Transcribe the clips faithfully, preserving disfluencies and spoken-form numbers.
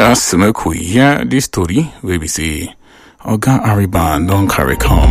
Just make we hear this story where we say Oga Ariban don't carry come.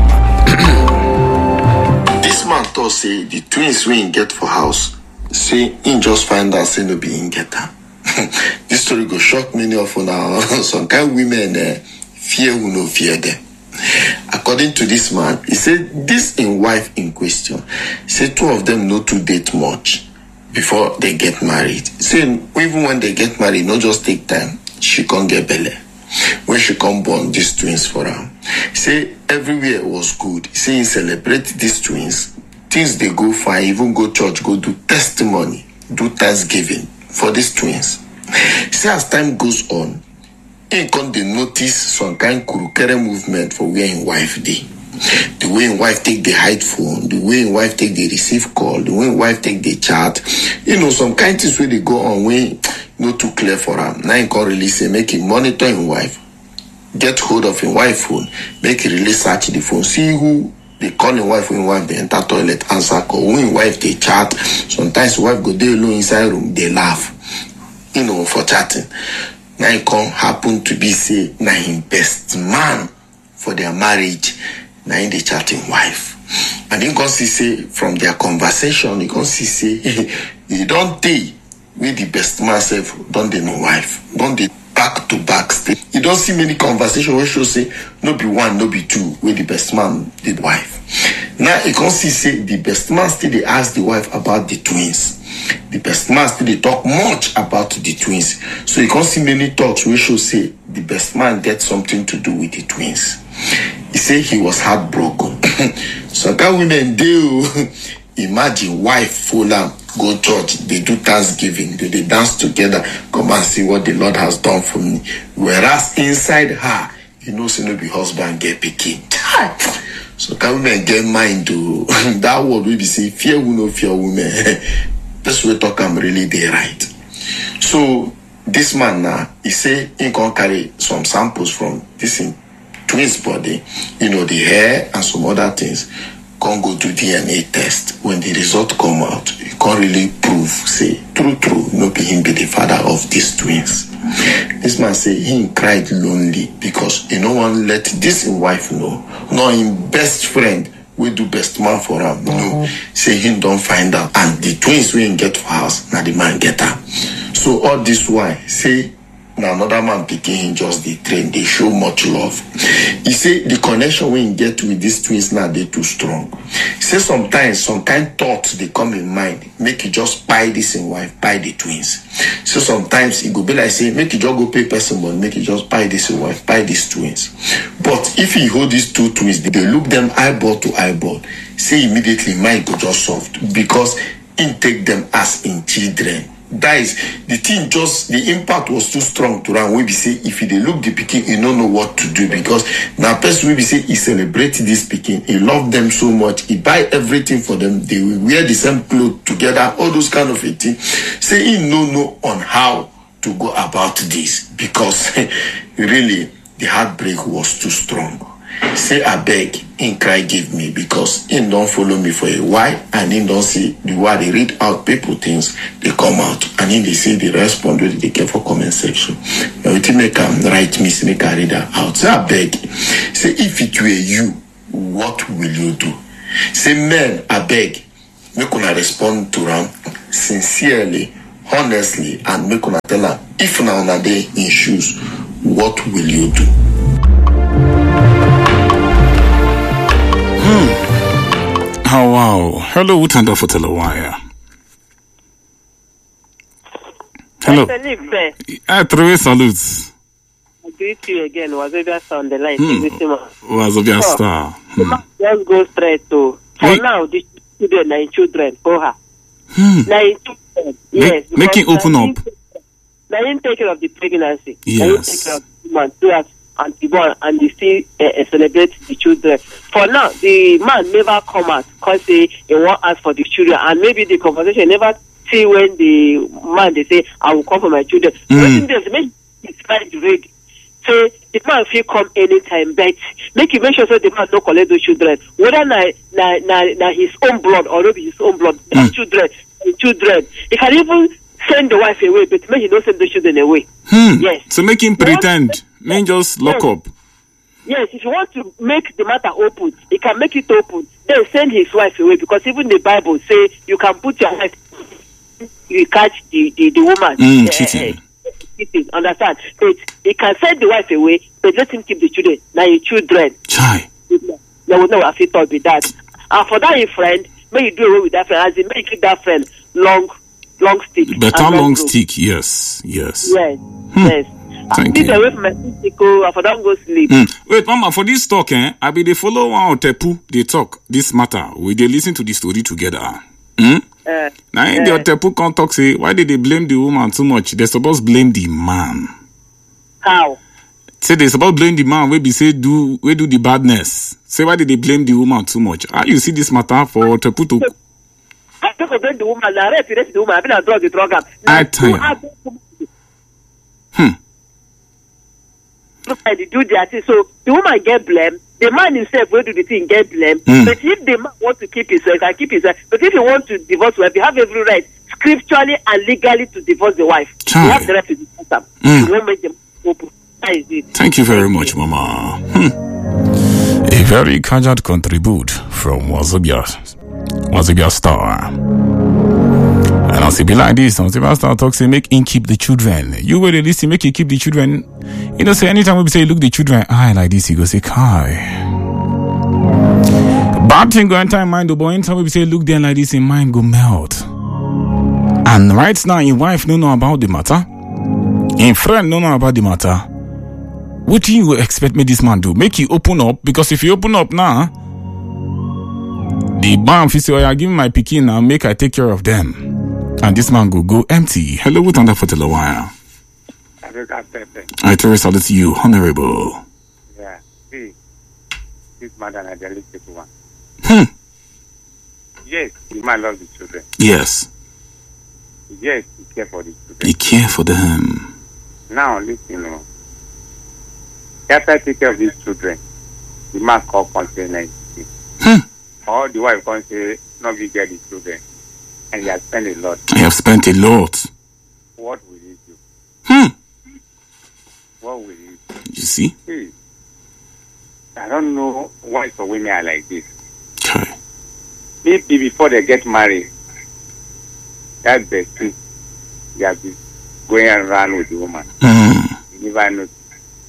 This man thought say the twins we get for house. Say in just find out say no be in get them. This story go shock many of now. Some kind of women uh, fear who no fear them. According to this man, he said this in wife in question. He said two of them no to date much before they get married. Say even when they get married, not just take time. She can't get belly. When she come born these twins for her. Say everywhere was good. Say he celebrate these twins. Things they go fine, even go church, go do testimony, do thanksgiving for these twins. Say as time goes on, he can they notice some kind of kurukere movement for where in wife dey. The way in wife take the hide phone, the way in wife take the receive call, the way in wife take the chat. You know, some kind of things where they go on when not too clear for him. Now he can release it, make him monitor his wife, get hold of his wife phone, make him release search the phone, see who they call his wife when wife they enter toilet, answer call, when wife they chat. Sometimes wife go there alone inside room, they laugh, you know, for chatting. Now it can happen to be say now him best man for their marriage. Now in the chatting wife. And you can see say from their conversation, you can see say you don't think with the best man self, don't they know wife? Don't they back to back stay? You don't see many conversations where she say no be one, no be two, with the best man did wife. Now you can see say the best man still they ask the wife about the twins. The best man still they talk much about the twins. So you can see many talks where she say the best man get something to do with the twins. He said he was heartbroken. So that women do imagine wife full am go church, they do thanksgiving, they, they dance together, come and see what the Lord has done for me. Whereas inside her, you know, say no be husband get pikin. So can women get mind to that word we be say fear will no fear women. This way talk I'm really there right. So this man now, he say he can carry some samples from this in twins body, you know, the hair and some other things. Can't go do D N A test. When the result come out, you can't really prove, say, true, true, no be him be the father of these twins. This man say he cried lonely because he no one let this wife know, nor him best friend will do best man for him. No, say him don't find out. And the twins we ain't get for house, now the man get her. So all this why, say, now another man picking him just the train, they show much love. He say the connection we get with these twins now they too strong. He say sometimes some kind of thoughts they come in mind, make you just buy this in wife, buy the twins. So sometimes it go be like say, make you just go pay person, but make you just buy this in wife, buy these twins. But if you hold these two twins, they look them eyeball to eyeball, say immediately mind go just soft because he take them as in children. That is the thing, just the impact was too strong to run. We be say if they look the picking, he don't know what to do because now person we be say he celebrate this picking, he love them so much, he buy everything for them, they will wear the same clothes together, all those kind of things. Say he no know on how to go about this because really the heartbreak was too strong. Say I beg, in cry give me because he don't follow me for a while and he don't see the why they read out people things they come out and then they see the respond with they get for comment section. Now it make them write me say make I read that out. Say I beg, say if it were you, what will you do? Say men I beg, make una respond to them sincerely, honestly, and make una tell them if now una dey in shoes, what will you do? Hmm. Oh wow. Hello, Utanda for Telewire. Hello. I throw salutes. I greet you again. Wazobia on the line. Hmm. Wazobia star. Hmm. Let's go straight to for Wait. Now the children nine children for her. Hmm. Nine children. Yes. Make it open up. Now you take care of the pregnancy. Yes. Now you take care of the woman too as and the born and they still uh, celebrate the children. For now, the man never come out because he, he won't ask for the children, and maybe the conversation never see when the man they say, "I will come for my children." Mm. This make his mind ready. So the man feel come anytime, but make you make sure so the man don't collect those children. Whether na na na, na his own blood or not his own blood, mm. children, children. He can even send the wife away, but make he don't send the children away. Hmm. Hmm. Yes. So make him pretend. May just lock yes. up. Yes, if you want to make the matter open, he can make it open. Then send his wife away, because even the Bible say you can put your wife, you catch the, the, the woman. Mm, uh, cheating. Uh, cheating, understand? But he can send the wife away, but let him keep the children. Now your children. Chai. There will never fit up with that. And for that, your friend, may you do away with that friend, as in may you keep that friend long, long stick. Better long, long rope. stick, yes, yes. Yes, Hmm. yes. Thank I you. away from my stick, oh, for that go sleep. Mm. Wait, Mama, for this talk, eh, I be the follow one or Tepu, they talk this matter. We they listen to the story together. Hmm? Uh, Now, in the Tepu can't talk, say, why did they blame the woman too much? They supposed blame the man. how? Say they supposed blame the man, we be say do, we do the badness. Say, why did they blame the woman too much? How you see this matter for Tepu to... I don't know the woman, I read the woman, I've been a drug the drug. I tell you. Hmm. They do their thing. So the woman get blamed. The man himself will do the thing, get blamed. Mm. But if the man wants to keep his wife, can keep his wife. But if you want to divorce wife, you have every right, scripturally and legally, to divorce the wife. Chai. You have the right to divorce them. Mm. You won't make them open. That is it. Thank you very much, Mama. Hmm. A very casual contribute from Wazobia, Wazobia Star. And as it be like this, when Star talks, say, make him keep the children. You will listen, make you keep the children. You know, say, anytime we say, look the children eye like this, he go say, Kai. Bad thing go enter in mind, but anytime we say, look there like this, in mind go melt. And right now, your wife don't know about the matter. Your friend don't know about the matter. What do you expect me this man do? Make you open up? Because if you open up now, the man will say, oh, I give me my pikin now, make I take care of them. And this man go go empty. Hello, what on that for Telewire? I tell salute to you, Honorable. Yeah, see, this man and I delicate one. Hmm. Yes, the man loves the children. Yes. Yes, he care for the children. He care for them. Now, listen, you know, after take care of these children, the man call container. Hmm. Or the wife can say, no, we get the children. And he has spent a lot. I have spent a lot. What will he do? Hmm. What will he do? You see? See, I don't know why some women are like this. Okay. Maybe before they get married, that's the thing. They have been going around with the woman. Mm. You never know.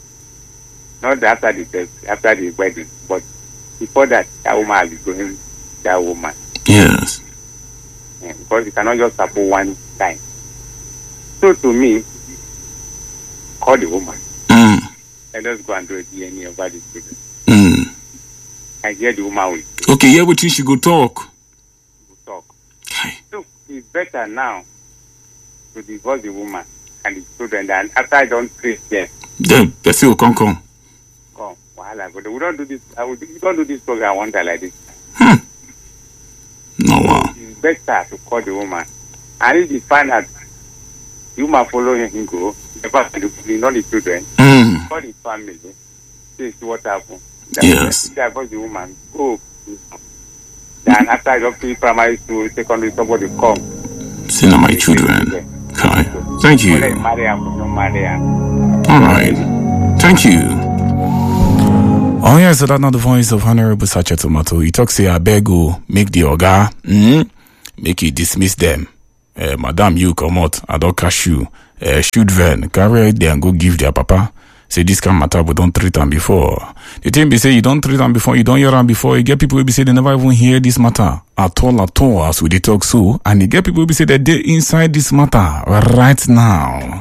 Not after the sex, after the wedding, but before that, that woman has been going with that woman. Yes. Yeah, because you cannot just support one time. So to me, call the woman. Mm. Let us go and do a D N A over the children. Mm. And hear the woman will say, Okay, yeah, what she go talk? we'll talk. Okay. So it's better now to divorce the woman and the children than after I don't treat them. Then, let's see who come come. Come, wahala. But we don't do this. I will, we don't do this program one time like this. Hmm. No, wow. It's better to call the woman. And if you find out the woman following him go, the family, not the children, Mm. call the family, see what happened. Yes. Divorce the woman, go. Then after I don't finish primary school, secondary, somebody come. See now my children. Okay. Thank you. Whether you marry her or not marry her. All right. Thank you. Oh, yes, so that's not the voice of Honorable Sacha Tomato. He talks say, I beg you, make the oga, mm, make you dismiss them. Uh, Madam, you come out, I don't cash you. Uh, children, carry it there and go give their papa. Say, this kind of matter, we don't treat them before. The thing be say, you don't treat them before, you don't hear them before. You get people who be say, they never even hear this matter at all, at all, as we dey talk so. And you get people who be say, that they're inside this matter right now.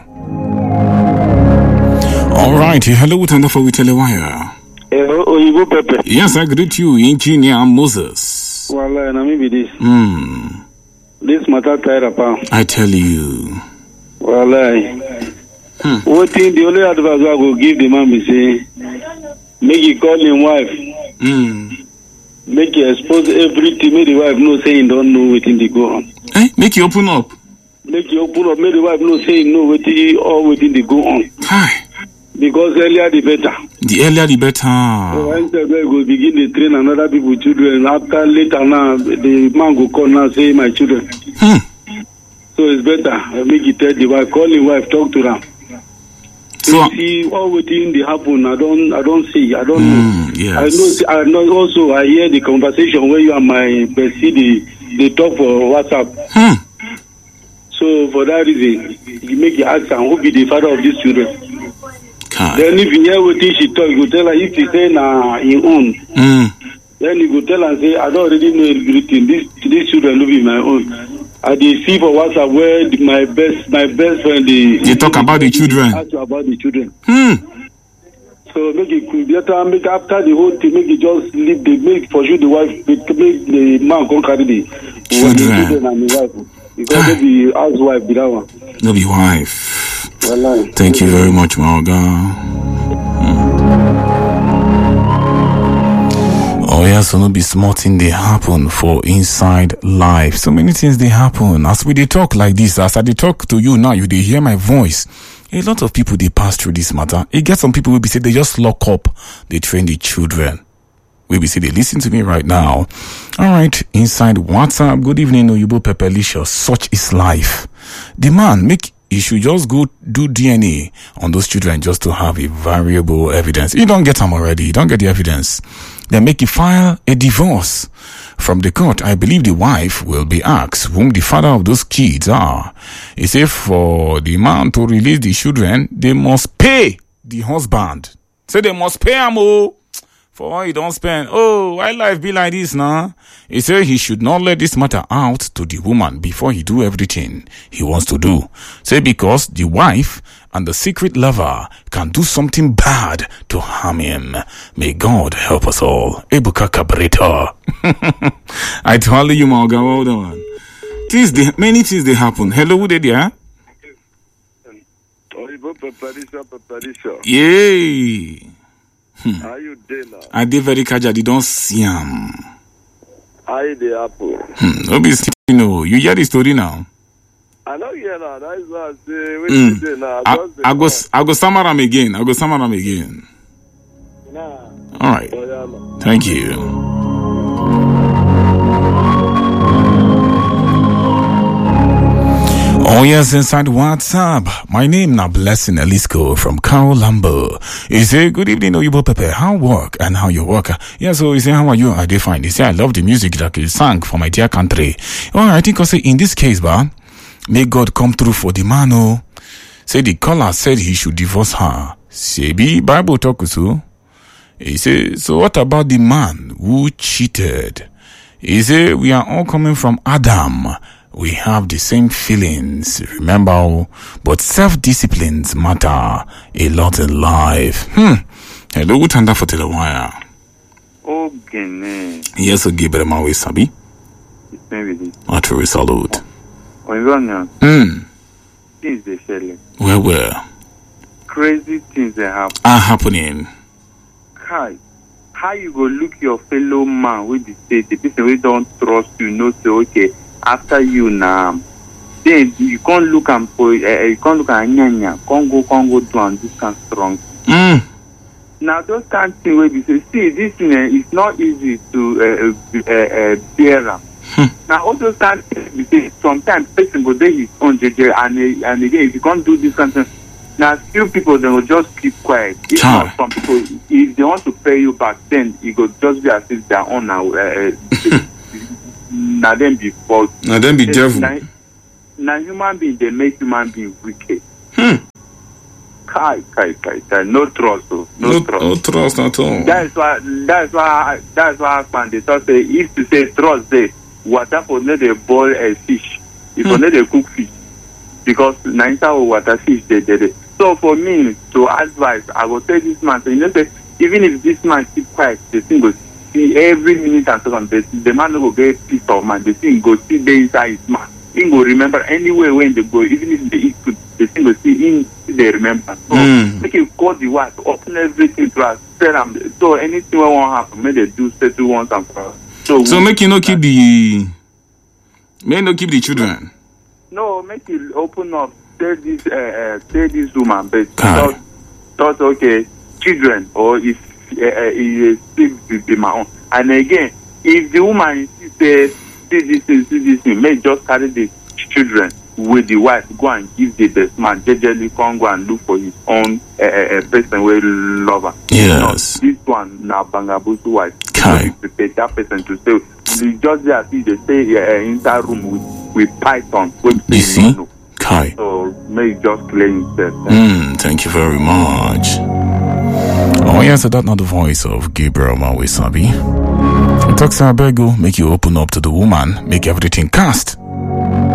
All right, hello, what for we Telewire? Oh, you go, Pepe. Yes, I greet you, Engineer Moses. Well, uh, maybe this. Hmm. This matter tired up. I tell you. Well, uh, hmm. What thing the only advice I will give the man be say, make he call him wife. Hmm. Make he expose everything. Make the wife know saying don't know what thing they go on. Eh? Make you open up. Make you open up. Make the wife know saying know what thing all what thing they go on. Hi. Because earlier the better. The earlier the better. So instead we go begin to train another people children. After later now, the man go call now say my children. Hmm. So it's better. Make it tell the wife, call the wife, talk to them. So you see, all within the happen, I don't, I don't see, I don't Mm, know. yes. I know, I know. Also, I hear the conversation where you and my bestie they, they talk for WhatsApp. Hmm. So for that reason, you make you ask and who be the father of these children. Kai. Then if you hear what she talk, you go tell her if she say na in own. Mm. Then you go tell her say I don't already know everything. This these children will be my own. I dey see for WhatsApp where the, my best my best friend they They talk about the children. ask you about the children. Hmm. So make it cool. Better make after the whole thing, make it just leave the make for sure the wife make, make the man come carry the Children. the children and the wife. Because they be housewife be that one. No be wife. Wallahi. Thank you very much, my oga. Oh yeah, so no be small thing they happen for inside life. So many things they happen. As we they talk like this, as I they talk to you now, you they hear my voice. A lot of people they pass through this matter. It gets some people will be say they just lock up, they train the children. We be say they listen to me right now. All right, inside WhatsApp. Good evening, Oyibo Pepelicious. Such is life. The man make he should just go do D N A on those children just to have a variable evidence. You don't get them already. You don't get the evidence. Then make you file a divorce from the court. I believe the wife will be asked whom the father of those kids are. He said for the man to release the children, they must pay the husband. Say they must pay him, oh, for all he don't spend. Oh, why life be like this now? He said he should not let this matter out to the woman before he do everything he wants to do. Say because the wife and the secret lover can do something bad to harm him. May God help us all. Ebuka Cabrita. I tell you, Morgan, hold on. Things they, many things they happen. Hello, who did ya? Yay. How you doing now? I did very casual. They don't see him. How you the apple? Hmm. No be you know. You hear the story now. I know you now. That's what I say. What Mm. you say now? I, just I go. say, I go summar him again. I go summar him again. Nah. All right. Oh, yeah, man. Thank you. Oh yes, inside WhatsApp. My name now Blessing Elisco from Carol Lambo. He say, good evening, Oyibo Pepe. How work and how you work? Yeah, so he say, how are you? I dey fine. He say, I love the music that you sang for my dear country. Oh, I think I say in this case, ba, may God come through for the man. Oh, say the caller said he should divorce her. Say, be Bible talk so. He say, so what about the man who cheated? He say, we are all coming from Adam. We have the same feelings, remember, but self-disciplines matter a lot in life. Hmm. Hello, good time for Telewire. Okay, Yes, okay, but my way, Sabi. maybe. After we salute. When you're young, Hmm. things they selling. Where, where? Crazy things they happen. Are happening. Hi. How you go look your fellow man with the state, the person we don't trust you, know, say, okay, after you now, then you can't look and for, uh, you can't look at nyanya, can't go, can't go do and this kind of strong. Hmm. Now, those kind of things where we say, see, this thing, uh, it's not easy to uh, uh, uh, bear up. Now, all those kind of things, we say, sometimes person go there his own J J, and, uh, and again, if you can't do this kind of thing, now, few people, they will just keep quiet. If Sure. not, some people, if they want to pay you back, then it will just be as if they're on now. Uh, now, then be fault. Now then be devil. Now, now, human being, they make human being wicked. Hmm. Kai, kai, kai, kai. No trust, oh. no, No, trust. no trust at all. That's why. That's why. That's why I found it. So say if to say trust, they water for not they boil a fish. If for not they cook fish, because ninety water fish they did it. So for me to advise, I will tell this man. So you know, say even if this man keep quiet, the thing go see every minute and second. The, the man will get pissed off, man. The thing go see the inside his man. He go remember anywhere when they go, even if they eat food, the thing go see in they remember. So Mm. make you call the wife, open everything to us, tell them. So anything will won't happen, may they do settle once and for all. So, So make you not keep the, may not keep the children. no, make you open up. Tell this, uh, uh, tell this woman, but Kai. thought, thought okay, children, or if uh, uh, it still be, be my own. And again, if the woman insists, say, see this thing, see this thing, may just carry the children. with the wife go and give the best man jejely come go and look for his own uh, uh, person wey love am. Yes. No, this one na bangabusu wife. Kai. Prepare that person to stay. The just there see they stay uh, inside room with with python. You see? No. Kai. So may just play himself. Mm, thank you very much. Oh yes, so that's not the voice of Gabriel Mawesabi. He talks to Abego, make you open up to the woman, make everything cast.